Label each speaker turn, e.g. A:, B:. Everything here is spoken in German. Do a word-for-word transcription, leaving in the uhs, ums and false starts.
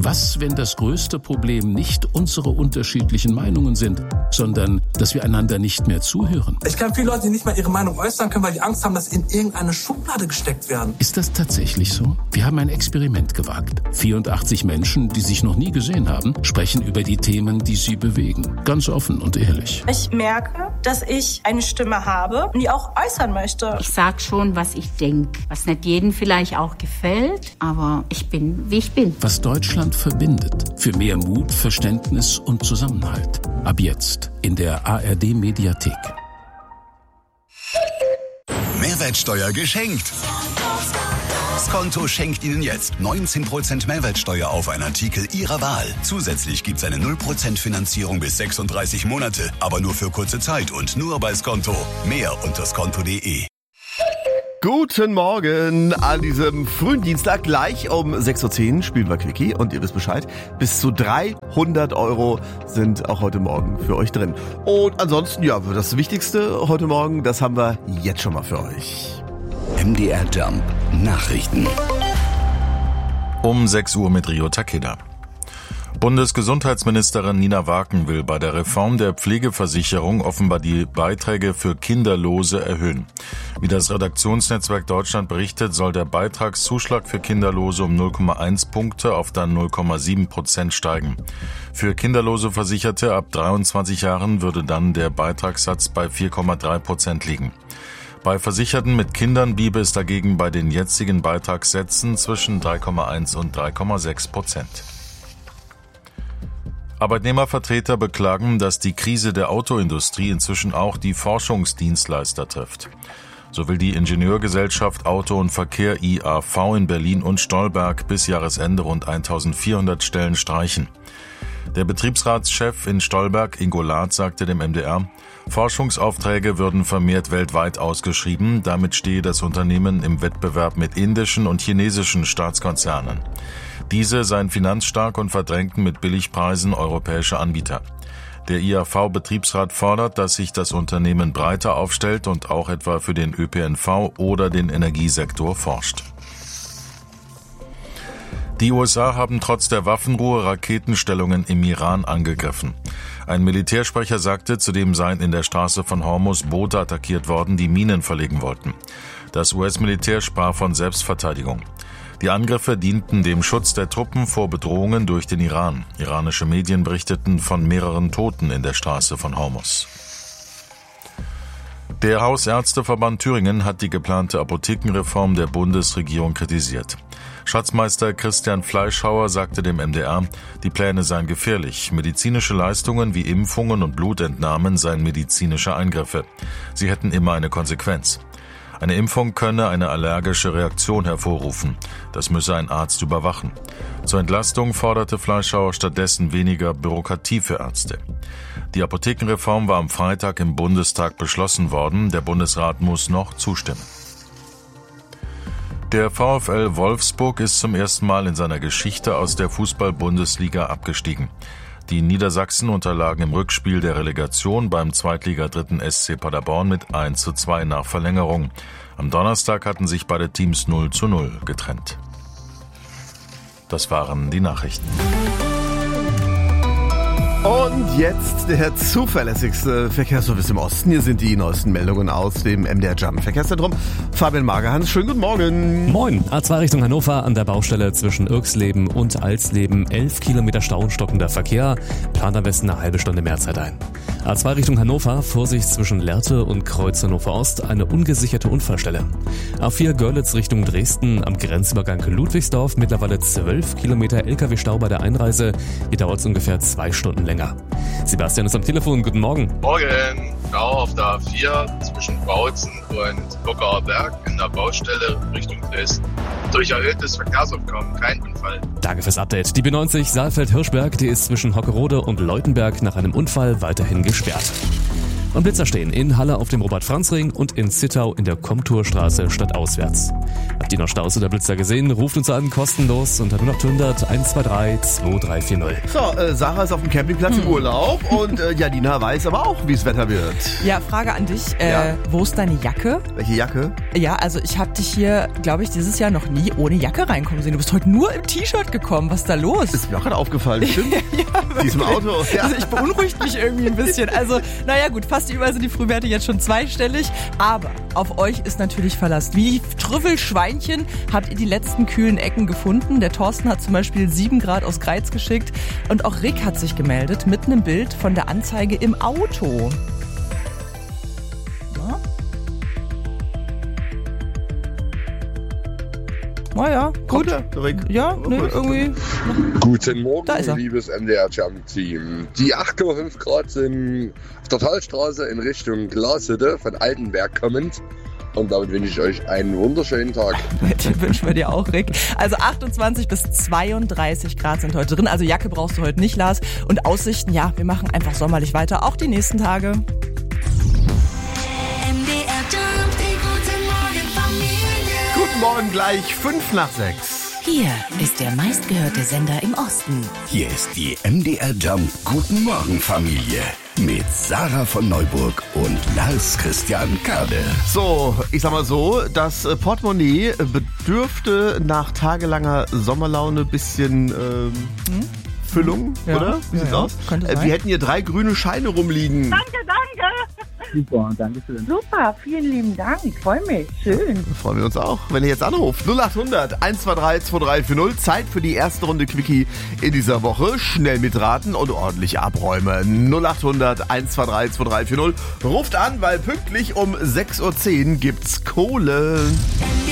A: Was, wenn das größte Problem nicht unsere unterschiedlichen Meinungen sind, sondern dass wir einander nicht mehr zuhören?
B: Ich kenne viele Leute, die nicht mal ihre Meinung äußern können, weil die Angst haben, dass sie in irgendeine Schublade gesteckt werden.
A: Ist das tatsächlich so? Wir haben ein Experiment gewagt. vierundachtzig Menschen, die sich noch nie gesehen haben, sprechen über die Themen, die sie bewegen. Ganz offen und ehrlich.
C: Ich merke, dass ich eine Stimme habe und die auch äußern möchte.
D: Ich sag schon, was ich denke, was nicht jedem vielleicht auch gefällt, aber ich bin, wie ich bin.
A: Was Deutschland verbindet. Für mehr Mut, Verständnis und Zusammenhalt. Ab jetzt in der A R D-Mediathek.
E: Mehrwertsteuer geschenkt. Skonto schenkt Ihnen jetzt neunzehn Prozent Mehrwertsteuer auf einen Artikel Ihrer Wahl. Zusätzlich gibt's eine null Prozent Finanzierung bis sechsunddreißig Monate, aber nur für kurze Zeit und nur bei Skonto. Mehr unter skonto punkt de.
F: Guten Morgen an diesem frühen Dienstag. Gleich um sechs Uhr zehn spielen wir Quickie und ihr wisst Bescheid. Bis zu dreihundert Euro sind auch heute Morgen für euch drin. Und ansonsten, ja, das Wichtigste heute Morgen, das haben wir jetzt schon mal für euch.
E: M D R Jump Nachrichten.
G: Um sechs Uhr mit Rio Takeda. Bundesgesundheitsministerin Nina Waken will bei der Reform der Pflegeversicherung offenbar die Beiträge für Kinderlose erhöhen. Wie das Redaktionsnetzwerk Deutschland berichtet, soll der Beitragszuschlag für Kinderlose um null Komma eins Punkte auf dann null Komma sieben Prozent steigen. Für kinderlose Versicherte ab dreiundzwanzig Jahren würde dann der Beitragssatz bei vier Komma drei Prozent liegen. Bei Versicherten mit Kindern bliebe es dagegen bei den jetzigen Beitragssätzen zwischen drei Komma eins und drei Komma sechs Prozent. Arbeitnehmervertreter beklagen, dass die Krise der Autoindustrie inzwischen auch die Forschungsdienstleister trifft. So will die Ingenieurgesellschaft Auto und Verkehr I A V in Berlin und Stolberg bis Jahresende rund eintausendvierhundert Stellen streichen. Der Betriebsratschef in Stolberg, Ingo Lath, sagte dem M D R, Forschungsaufträge würden vermehrt weltweit ausgeschrieben. Damit stehe das Unternehmen im Wettbewerb mit indischen und chinesischen Staatskonzernen. Diese seien finanzstark und verdrängten mit Billigpreisen europäische Anbieter. Der I A V-Betriebsrat fordert, dass sich das Unternehmen breiter aufstellt und auch etwa für den Ö P N V oder den Energiesektor forscht. Die U S A haben trotz der Waffenruhe Raketenstellungen im Iran angegriffen. Ein Militärsprecher sagte, zudem seien in der Straße von Hormuz Boote attackiert worden, die Minen verlegen wollten. Das U S-Militär sprach von Selbstverteidigung. Die Angriffe dienten dem Schutz der Truppen vor Bedrohungen durch den Iran. Iranische Medien berichteten von mehreren Toten in der Straße von Hormuz. Der Hausärzteverband Thüringen hat die geplante Apothekenreform der Bundesregierung kritisiert. Schatzmeister Christian Fleischhauer sagte dem M D R, die Pläne seien gefährlich. Medizinische Leistungen wie Impfungen und Blutentnahmen seien medizinische Eingriffe. Sie hätten immer eine Konsequenz. Eine Impfung könne eine allergische Reaktion hervorrufen. Das müsse ein Arzt überwachen. Zur Entlastung forderte Fleischhauer stattdessen weniger Bürokratie für Ärzte. Die Apothekenreform war am Freitag im Bundestag beschlossen worden. Der Bundesrat muss noch zustimmen. Der VfL Wolfsburg ist zum ersten Mal in seiner Geschichte aus der Fußball-Bundesliga abgestiegen. Die Niedersachsen unterlagen im Rückspiel der Relegation beim Zweitliga-Dritten S C Paderborn mit eins zu zwei nach Verlängerung. Am Donnerstag hatten sich beide Teams null zu null getrennt. Das waren die Nachrichten.
F: Und jetzt der zuverlässigste Verkehrsservice im Osten. Hier sind die neuesten Meldungen aus dem M D R Jump Verkehrszentrum. Fabian Magerhans, schönen guten Morgen.
H: Moin. A zwei Richtung Hannover an der Baustelle zwischen Irksleben und Alsleben. elf Kilometer Stau und stockender Verkehr. Plant am besten eine halbe Stunde mehr Zeit ein. A zwei Richtung Hannover, Vorsicht zwischen Lehrte und Kreuz Hannover Ost, eine ungesicherte Unfallstelle. A vier Görlitz Richtung Dresden am Grenzübergang Ludwigsdorf, mittlerweile zwölf Kilometer L K W-Stau bei der Einreise. Hier dauert es ungefähr zwei Stunden länger. Sebastian ist am Telefon, guten Morgen.
I: Morgen, Stau auf der A vier zwischen Bautzen und Lockerer Berg in der Baustelle Richtung Dresden. Durch erhöhtes Verkehrsaufkommen, kein Unfall.
H: Danke fürs Update. Die B neunzig Saalfeld-Hirschberg, die ist zwischen Hockerode und Leutenberg nach einem Unfall weiterhin gesperrt. Und Blitzer stehen in Halle auf dem Robert-Franz-Ring und in Zittau in der Komturstraße stadtauswärts. Habt ihr noch Staus oder Blitzer gesehen? Ruft uns an, kostenlos unter null acht hundert eins zwei drei zwei drei vier null.
F: So, äh, Sarah ist auf dem Campingplatz hm. im Urlaub und äh, Janina weiß aber auch, wie es Wetter wird.
J: Ja, Frage an dich. Äh, ja. Wo ist deine Jacke?
F: Welche Jacke?
J: Ja, also ich habe dich hier, glaube ich, dieses Jahr noch nie ohne Jacke reinkommen sehen. Du bist heute nur im T-Shirt gekommen. Was ist da los?
F: Ist mir auch gerade aufgefallen, stimmt?
J: ja,
F: die ist im Auto. Ja.
J: Also ich beunruhigt mich irgendwie ein bisschen. Also, naja gut, fast überall sind die Frühwerte jetzt schon zweistellig. Aber auf euch ist natürlich Verlass. Wie Trüffelschweinchen habt ihr die letzten kühlen Ecken gefunden. Der Thorsten hat zum Beispiel sieben Grad aus Greiz geschickt. Und auch Rick hat sich gemeldet mit einem Bild von der Anzeige im Auto. Ja. Naja, gut.
F: Rick.
J: Ja, nee, irgendwie.
K: Guten Morgen,
J: Da ist er.
K: liebes M D R-Jump-Team. Die acht Komma fünf Grad sind auf der Talstraße in Richtung Glashütte von Altenberg kommend. Und damit wünsche ich euch einen wunderschönen Tag.
J: Den wünschen wir dir auch, Rick. Also achtundzwanzig bis zweiunddreißig Grad sind heute drin. Also Jacke brauchst du heute nicht, Lars. Und Aussichten, ja, wir machen einfach sommerlich weiter. Auch die nächsten Tage.
L: M D R Jump, die gute Morgenfamilie.
F: Guten Morgen gleich, fünf nach sechs.
L: Hier ist der meistgehörte Sender im Osten.
E: Hier ist die M D R Jump Guten Morgen Familie mit Sarah von Neuburg und Lars Christian Kade.
F: So, ich sag mal so, das Portemonnaie bedürfte nach tagelanger Sommerlaune bisschen ähm, hm? Füllung,
J: ja.
F: oder? Wie
J: ja,
F: sieht's
J: ja.
F: aus?
J: Könnte
F: Äh,
J: sein.
F: wir hätten hier drei grüne Scheine rumliegen.
M: Danke, danke.
N: Super, danke schön.
M: Super, vielen lieben Dank. Ich freue mich. Schön.
F: Freuen wir uns auch, wenn ihr jetzt anruft. null acht hundert eins zwei drei zwei drei vier null. Zeit für die erste Runde Quickie in dieser Woche. Schnell mitraten und ordentlich abräumen. null acht hundert eins zwei drei zwei drei vier null. Ruft an, weil pünktlich um sechs Uhr zehn gibt's Kohle.
L: M D